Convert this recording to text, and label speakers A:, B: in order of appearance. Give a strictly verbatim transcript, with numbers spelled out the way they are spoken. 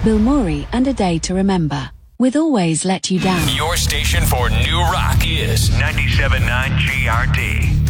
A: Bill Murray and A Day to Remember, with Always Let You Down.
B: Your station for new rock is
C: ninety-seven point nine G R T.